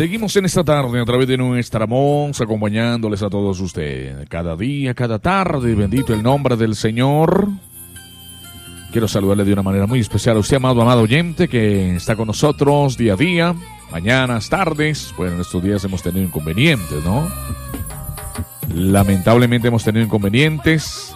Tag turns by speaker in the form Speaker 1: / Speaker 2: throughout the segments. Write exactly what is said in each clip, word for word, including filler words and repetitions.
Speaker 1: Seguimos en esta tarde a través de nuestra voz, acompañándoles a todos ustedes. Cada día, cada tarde, bendito el nombre del Señor. Quiero saludarle de una manera muy especial a usted, amado, amado oyente, que está con nosotros día a día, mañanas, tardes. Bueno, en estos días hemos tenido inconvenientes, ¿no? Lamentablemente hemos tenido inconvenientes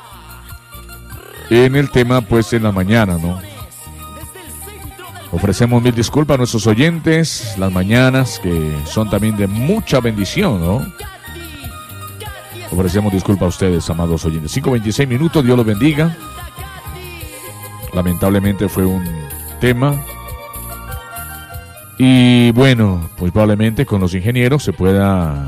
Speaker 1: en el tema, pues, en la mañana, ¿no? Ofrecemos mil disculpas a nuestros oyentes, las mañanas, que son también de mucha bendición, ¿no? Ofrecemos disculpas a ustedes, amados oyentes. cinco veintiséis minutos, Dios los bendiga. Lamentablemente fue un tema. Y bueno, pues probablemente con los ingenieros se pueda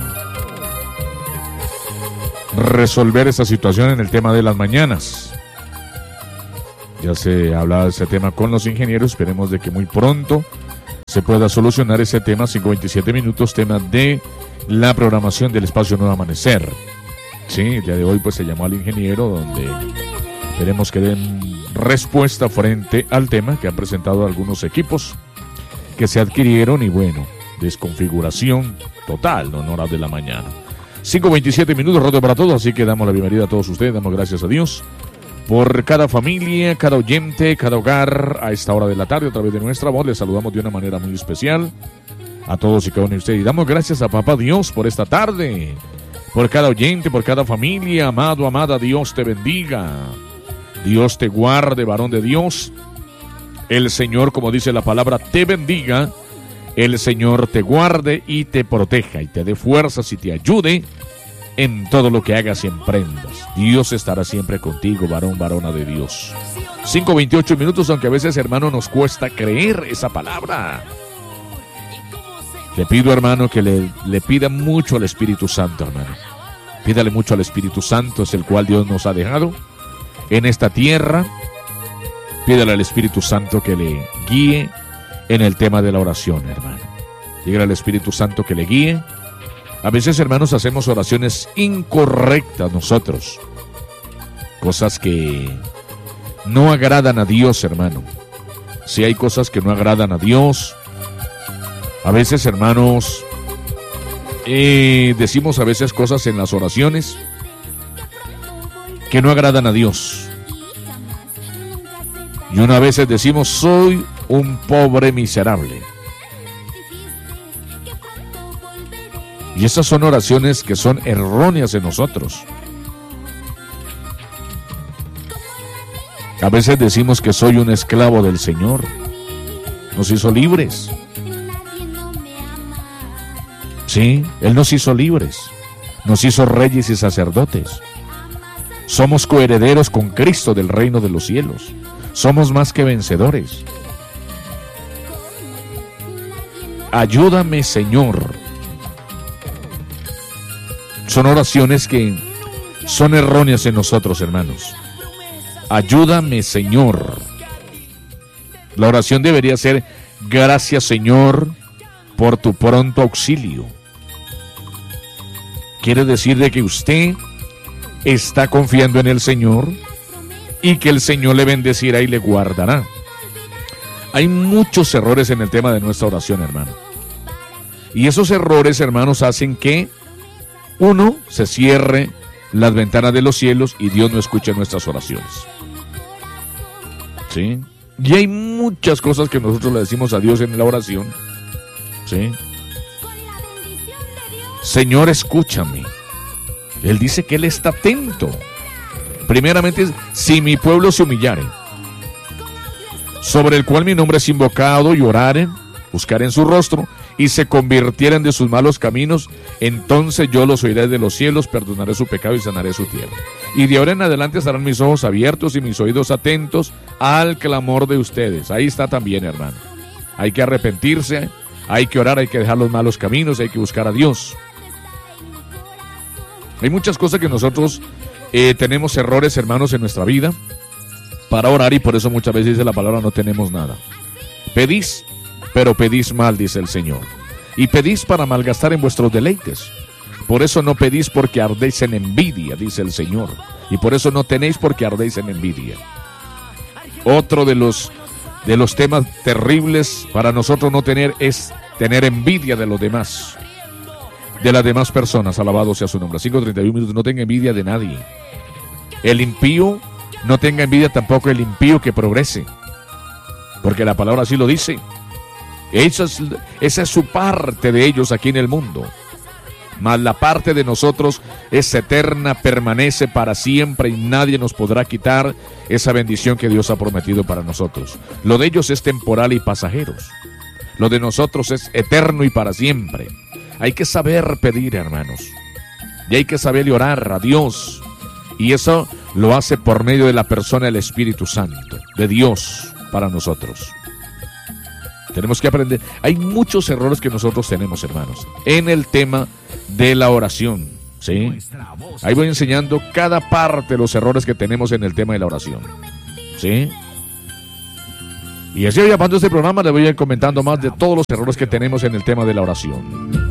Speaker 1: resolver esta situación en el tema de las mañanas. Ya se hablaba de ese tema con los ingenieros, esperemos de que muy pronto se pueda solucionar ese tema. Cinco veintisiete minutos, tema de la programación del espacio Nuevo Amanecer. Sí, el día de hoy pues se llamó al ingeniero, donde esperemos que den respuesta frente al tema que han presentado algunos equipos que se adquirieron y bueno, desconfiguración total, no en horas de la mañana. Cinco veintisiete minutos, roto para todos, así que damos la bienvenida a todos ustedes, damos gracias a Dios por cada familia, cada oyente, cada hogar a esta hora de la tarde a través de nuestra voz. Les saludamos de una manera muy especial a todos y cada uno de ustedes y damos gracias a Papá Dios por esta tarde, por cada oyente, por cada familia. Amado, amada, Dios te bendiga, Dios te guarde, varón de Dios. El Señor, como dice la palabra, te bendiga. El Señor te guarde y te proteja y te dé fuerzas y te ayude en todo lo que hagas y emprendas. Dios estará siempre contigo, varón, varona de Dios. cinco veintiocho minutos, aunque a veces, hermano, nos cuesta creer esa palabra. Le pido, hermano, que le, le pida mucho al Espíritu Santo, hermano. Pídale mucho al Espíritu Santo, es el cual Dios nos ha dejado en esta tierra. Pídale al Espíritu Santo que le guíe en el tema de la oración, hermano. Dígale al Espíritu Santo que le guíe. A veces, hermanos, hacemos oraciones incorrectas nosotros. Cosas que no agradan a Dios, hermano. Si hay cosas que no agradan a Dios. A veces, hermanos, eh, decimos a veces cosas en las oraciones que no agradan a Dios. Y una vez decimos, soy un pobre miserable. Y esas son oraciones que son erróneas en nosotros. A veces decimos que soy un esclavo del Señor. Nos hizo libres. Sí, Él nos hizo libres. Nos hizo reyes y sacerdotes. Somos coherederos con Cristo del reino de los cielos. Somos más que vencedores. Ayúdame, Señor. Son oraciones que son erróneas en nosotros, hermanos. Ayúdame, Señor. La oración debería ser: gracias, Señor, por tu pronto auxilio. Quiere decir de que usted está confiando en el Señor y que el Señor le bendecirá y le guardará. Hay muchos errores en el tema de nuestra oración, hermano. Y esos errores, hermanos, hacen que uno, se cierre las ventanas de los cielos y Dios no escuche nuestras oraciones. ¿Sí? Y hay muchas cosas que nosotros le decimos a Dios en la oración. ¿Sí? Señor, escúchame. Él dice que Él está atento. Primeramente, si mi pueblo se humillare, sobre el cual mi nombre es invocado, y oraren, buscaren su rostro, y se convirtieren de sus malos caminos, entonces yo los oiré de los cielos, perdonaré su pecado y sanaré su tierra. Y de ahora en adelante estarán mis ojos abiertos y mis oídos atentos al clamor de ustedes. Ahí está también, hermano. Hay que arrepentirse, hay que orar, hay que dejar los malos caminos, hay que buscar a Dios. Hay muchas cosas que nosotros eh, tenemos errores, hermanos, en nuestra vida para orar, y por eso muchas veces dice la palabra: no tenemos nada. Pedís, pero pedís mal, dice el Señor, y pedís para malgastar en vuestros deleites. Por eso no pedís, porque ardéis en envidia, dice el Señor, y por eso no tenéis, porque ardéis en envidia. Otro de los de los temas terribles para nosotros no tener es tener envidia de los demás, de las demás personas. Alabado sea su nombre. cinco treinta y uno minutos. No tenga envidia de nadie. El impío, no tenga envidia tampoco el impío que progrese, porque la palabra así lo dice. Esa es, esa es su parte de ellos aquí en el mundo, mas la parte de nosotros es eterna, permanece para siempre y nadie nos podrá quitar esa bendición que Dios ha prometido para nosotros. Lo de ellos es temporal y pasajeros, lo de nosotros es eterno y para siempre. Hay que saber pedir, hermanos, y hay que saberle orar a Dios, y eso lo hace por medio de la persona del Espíritu Santo de Dios para nosotros. Tenemos que aprender. Hay muchos errores que nosotros tenemos, hermanos, en el tema de la oración, ¿sí? Ahí voy enseñando cada parte de los errores que tenemos en el tema de la oración, ¿sí? Y así voy llamando este programa, le voy a ir comentando más de todos los errores que tenemos en el tema de la oración.